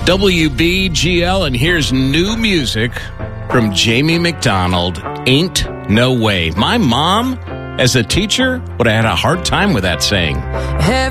WBGL, and here's new music from Jamie McDonald, Ain't No Way. My mom, as a teacher, would have had a hard time with that saying.